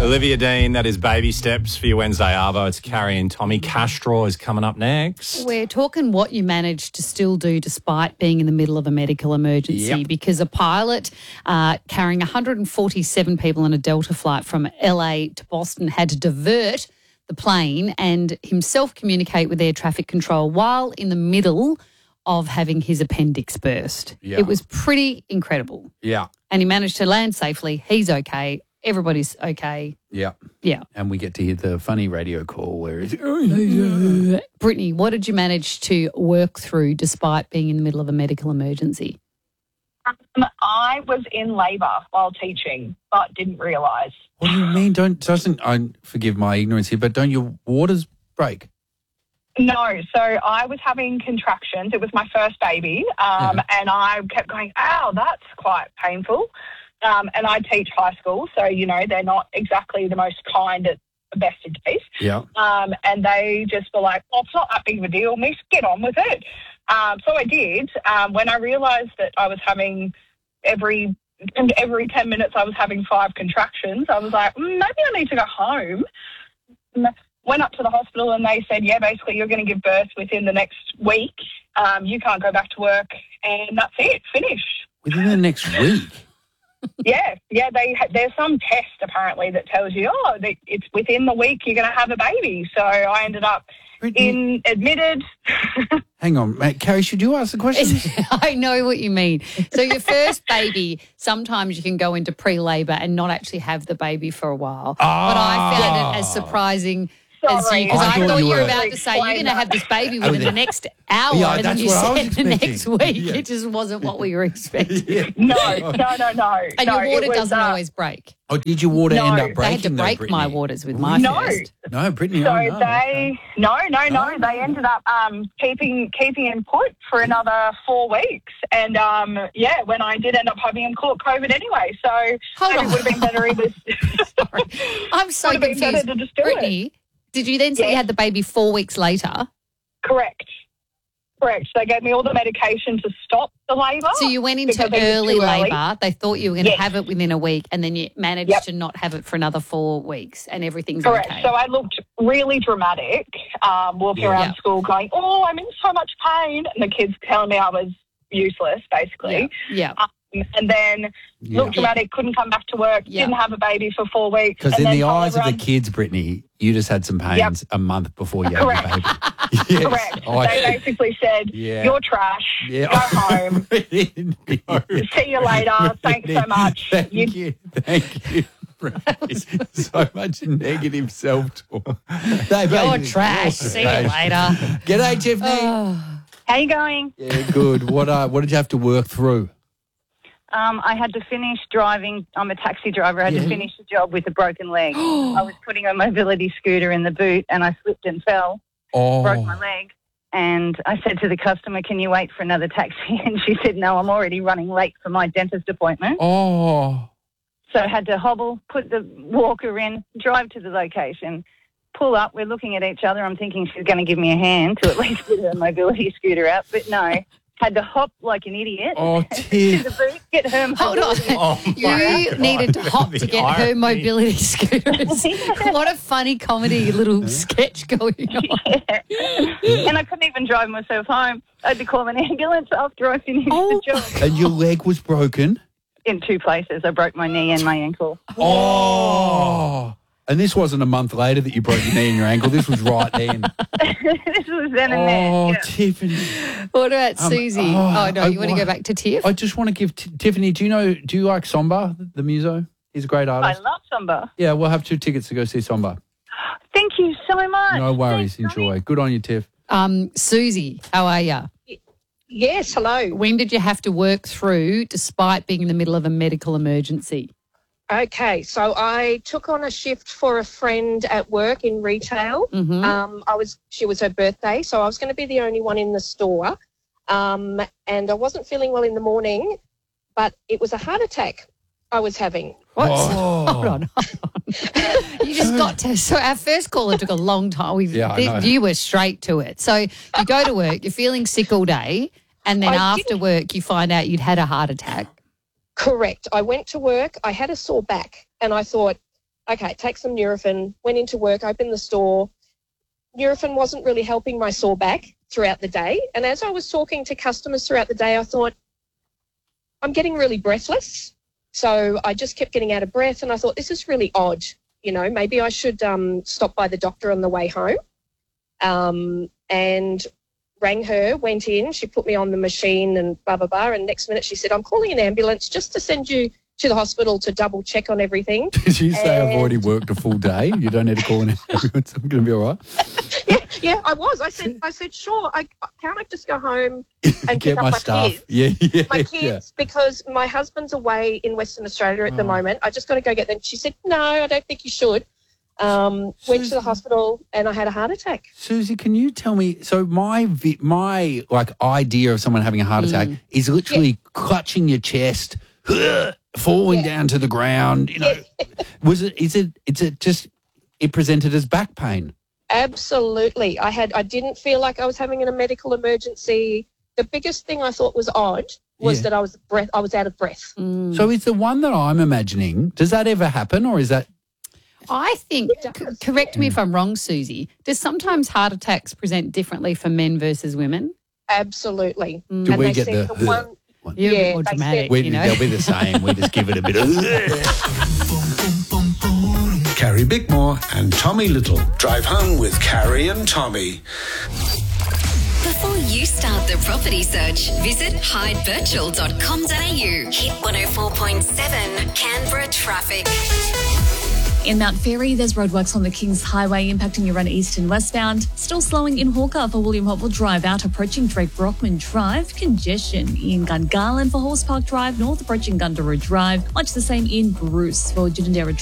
Olivia Dean, that is Baby Steps for your Wednesday Arvo. It's Carrie and Tommy. Castraw is coming up next. We're talking what you managed to still do despite being in the middle of a medical emergency, because a pilot carrying 147 people on a Delta flight from LA to Boston had to divert the plane and himself communicate with air traffic control while in the middle of having his appendix burst. Yeah. It was pretty incredible. Yeah. And he managed to land safely. He's okay. Everybody's okay. Yeah. Yeah. And we get to hear the funny radio call where it's... Brittany, what did you manage to work through despite being in the middle of a medical emergency? I was in labour while teaching, but didn't realise. What do you mean? Forgive my ignorance here, but don't your waters break? No, so I was having contractions. It was my first baby, and I kept going, ow, that's quite painful. And I teach high school, so, you know, they're not exactly the most kind at the best of days. Yeah. And they just were like, oh, it's not that big of a deal, miss, get on with it. So I did. When I realised that I was having every 10 minutes I was having 5 contractions, I was like, maybe I need to go home. Went up to the hospital and they said, yeah, basically you're going to give birth within the next week. You can't go back to work, and that's it, finished. Within the next week? Yeah. There's some test apparently that tells you, that it's within the week you're going to have a baby. So I ended up admitted. Hang on, mate. Carrie, should you ask the question? I know what you mean. So your first baby, sometimes you can go into pre-labour and not actually have the baby for a while. But I found it as surprising as you, because I thought you were about to say you're going to have this baby within the next hour, and then you said the next week. Yeah. It just wasn't what we were expecting. No. And your water doesn't always break. Oh, did your water end up breaking? They had to break my waters with my first. No, Brittany. So they They ended up keeping him put for another 4 weeks, and when I did end up having him, caught COVID anyway. So it would have been better. It was. Sorry. I'm so confused. Brittany, did you then say you had the baby 4 weeks later? Correct. They gave me all the medication to stop the labour. So you went into early labour. They thought you were going to have it within a week, and then you managed to not have it for another 4 weeks, and everything's correct. Okay. So I looked really dramatic, walking around school going, oh, I'm in so much pain. And the kids telling me I was useless, basically. Yeah. And then looked dramatic, couldn't come back to work, didn't have a baby for 4 weeks. Because in the eyes of the kids, Brittany, you just had some pains a month before you had the baby. Yes. Correct. They basically said, you're trash, go home, see you later, thanks so much. Thank you. So much negative self-talk. You're trash, see you later. G'day, Tiffany. How you going? Yeah, good. What did you have to work through? I had to finish driving. I'm a taxi driver. I had to finish the job with a broken leg. I was putting a mobility scooter in the boot and I slipped and fell, broke my leg. And I said to the customer, can you wait for another taxi? And she said, no, I'm already running late for my dentist appointment. Oh. So I had to hobble, put the walker in, drive to the location, pull up. We're looking at each other. I'm thinking she's going to give me a hand to at least get her mobility scooter out. But no. Had to hop like an idiot to the boot, get her mobility. Hold on. You needed to hop to get her mobility scooters. What a funny comedy little sketch going on. And I couldn't even drive myself home. I had to call an ambulance after I finished the job. And your leg was broken? In 2 places. I broke my knee and my ankle. Oh. And this wasn't a month later that you broke your knee and your ankle. This was right then. This was then and there. Oh, Tiffany. What about Susie? You want to go back to Tiff? I just want to give Tiffany, do you like Somba, the muso? He's a great artist. I love Somba. Yeah, we'll have 2 tickets to go see Somba. Thank you so much. No worries. Thanks, enjoy. Good on you, Tiff. Susie, how are you? Yes, hello. When did you have to work through despite being in the middle of a medical emergency? Okay, so I took on a shift for a friend at work in retail. Mm-hmm. She was her birthday, so I was going to be the only one in the store. And I wasn't feeling well in the morning, but it was a heart attack I was having. What? Oh. Hold on. You just got to. So our first caller took a long time. You were straight to it. So you go to work, you're feeling sick all day, and then after work you find out you'd had a heart attack. Correct. I went to work. I had a sore back, and I thought, okay, take some Nurofen, went into work, opened the store. Nurofen wasn't really helping my sore back throughout the day. And as I was talking to customers throughout the day, I thought, I'm getting really breathless. So I just kept getting out of breath, and I thought, this is really odd. You know, maybe I should stop by the doctor on the way home. And rang her, went in, she put me on the machine and blah, blah, blah. And next minute she said, I'm calling an ambulance just to send you to the hospital to double check on everything. Did you say I've already worked a full day? You don't need to call an ambulance. I'm going to be all right. Yeah, I was. I said, sure. Can't I just go home and get pick my up my stuff? kids? Yeah. My kids, because my husband's away in Western Australia at the moment. I just got to go get them. She said, no, I don't think you should. Went to the hospital and I had a heart attack. Susie, can you tell me? So my idea of someone having a heart attack is literally clutching your chest, falling down to the ground. You know, it presented as back pain? Absolutely. I didn't feel like I was having a medical emergency. The biggest thing I thought was odd was that I was out of breath. So is the one that I'm imagining, does that ever happen, or is that? I think, correct me if I'm wrong, Susie, does sometimes heart attacks present differently for men versus women? Absolutely. Do and we they get said the one? You're a bit more dramatic, you know. They'll be the same. We just give it a bit of... Carrie Bickmore and Tommy Little. Drive home with Carrie and Tommy. Before you start the property search, visit hydevirtual.com.au. Hit 104.7 Canberra traffic. In Mount Ferry, there's roadworks on the Kings Highway impacting your run east and westbound. Still slowing in Hawker for William Hopewell Drive out approaching Drake Brockman Drive. Congestion in Gungahlin for Horse Park Drive north approaching Gundaroo Drive. Much the same in Bruce for Ginninderra